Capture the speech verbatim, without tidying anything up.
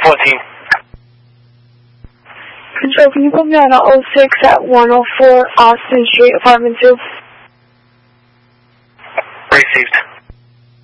fourteen. Control, can you put me on a oh six at one oh four Austin Street, apartment two? Received.